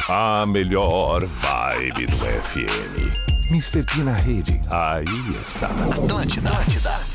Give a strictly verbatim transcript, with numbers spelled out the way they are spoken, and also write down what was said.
A melhor vibe do F M. mister P na rede. Aí está. Atlântida. Atlântida.